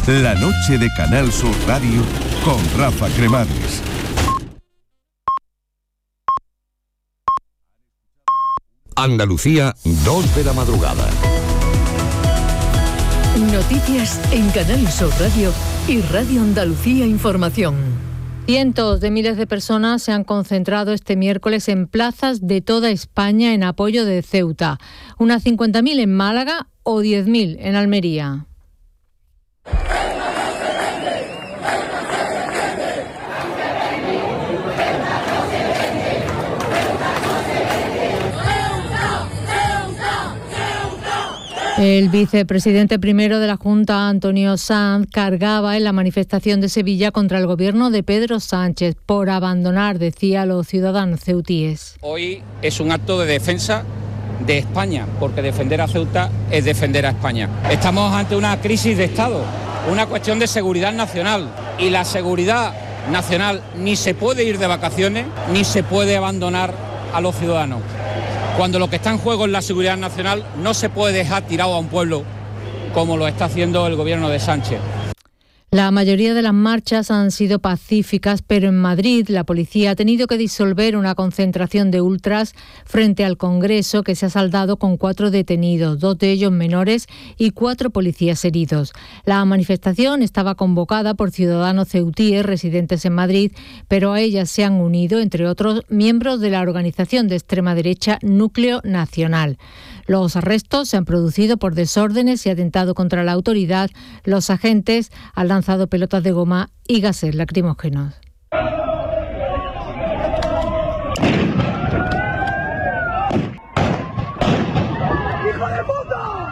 La noche de Canal Sur Radio con Rafa Cremades. Andalucía, 2 de la madrugada. Noticias en Canal Sur Radio y Radio Andalucía Información. Cientos de miles de personas se han concentrado este miércoles en plazas de toda España en apoyo de Ceuta. Unas 50.000 en Málaga o 10.000 en Almería. El vicepresidente primero de la Junta, Antonio Sanz, cargaba en la manifestación de Sevilla contra el gobierno de Pedro Sánchez por abandonar, decía, a los ciudadanos ceutíes. Hoy es un acto de defensa de España, porque defender a Ceuta es defender a España. Estamos ante una crisis de Estado, una cuestión de seguridad nacional, y la seguridad nacional ni se puede ir de vacaciones, ni se puede abandonar a los ciudadanos. Cuando lo que está en juego es la seguridad nacional, no se puede dejar tirado a un pueblo como lo está haciendo el gobierno de Sánchez. La mayoría de las marchas han sido pacíficas, pero en Madrid la policía ha tenido que disolver una concentración de ultras frente al Congreso que se ha saldado con 4 detenidos, 2 de ellos menores y 4 policías heridos. La manifestación estaba convocada por ciudadanos ceutíes residentes en Madrid, pero a ellas se han unido, entre otros, miembros de la organización de extrema derecha Núcleo Nacional. Los arrestos se han producido por desórdenes y atentado contra la autoridad. Los agentes han lanzado pelotas de goma y gases lacrimógenos. ¡Hijo de puta!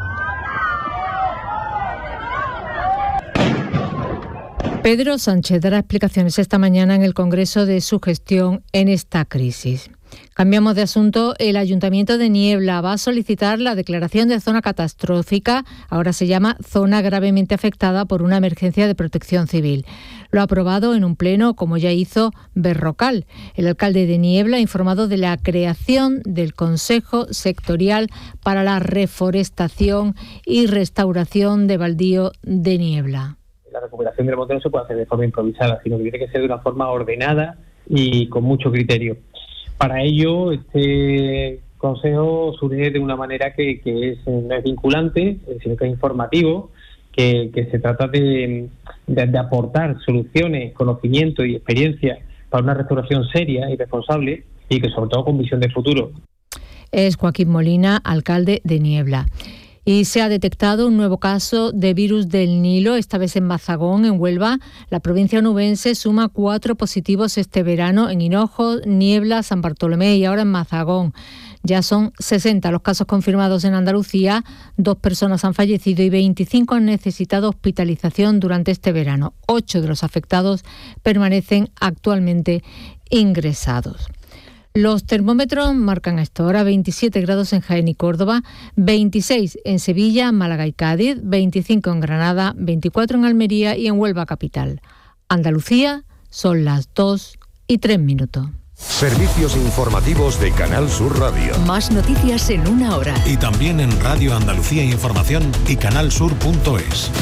Pedro Sánchez dará explicaciones esta mañana en el Congreso de su gestión en esta crisis. Cambiamos de asunto. El Ayuntamiento de Niebla va a solicitar la declaración de zona catastrófica, ahora se llama zona gravemente afectada por una emergencia de protección civil. Lo ha aprobado en un pleno, como ya hizo Berrocal. El alcalde de Niebla ha informado de la creación del Consejo Sectorial para la Reforestación y Restauración de Baldío de Niebla. La recuperación del monte no se puede hacer de forma improvisada, sino que tiene que ser de una forma ordenada y con mucho criterio. Para ello, este consejo surge de una manera que no es vinculante, sino que es informativo, que se trata de aportar soluciones, conocimiento y experiencia para una restauración seria y responsable y que sobre todo con visión de futuro. Es Joaquín Molina, alcalde de Niebla. Y se ha detectado un nuevo caso de virus del Nilo, esta vez en Mazagón, en Huelva. La provincia onubense suma 4 positivos este verano en Hinojos, Niebla, San Bartolomé y ahora en Mazagón. Ya son 60 los casos confirmados en Andalucía, 2 personas han fallecido y 25 han necesitado hospitalización durante este verano. 8 de los afectados permanecen actualmente ingresados. Los termómetros marcan a esta hora 27 grados en Jaén y Córdoba, 26 en Sevilla, Málaga y Cádiz, 25 en Granada, 24 en Almería y en Huelva capital. Andalucía, son las 2:03. Servicios informativos de Canal Sur Radio. Más noticias en una hora. Y también en Radio Andalucía Información y canalsur.es.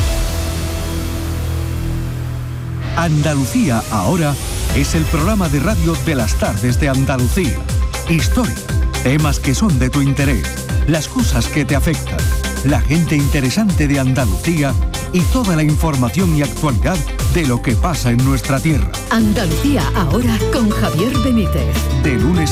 Andalucía ahora es el programa de radio de las tardes de Andalucía. Historia, temas que son de tu interés, las cosas que te afectan, la gente interesante de Andalucía y toda la información y actualidad de lo que pasa en nuestra tierra. Andalucía ahora con Javier Benítez. De lunes